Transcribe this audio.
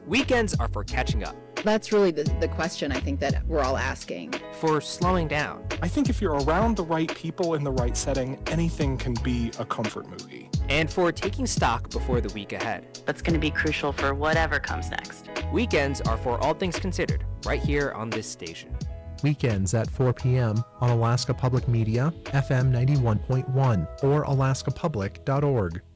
Weekends are for catching up, That's really the question I think that we're all asking. for slowing down, I think if you're around the right people in the right setting, anything can be a comfort movie. and for taking stock before the week ahead. That's going to be crucial for whatever comes next. Weekends are for all things considered, right here on this station. Weekends at 4 p.m. on Alaska Public Media, FM 91.1 or alaskapublic.org.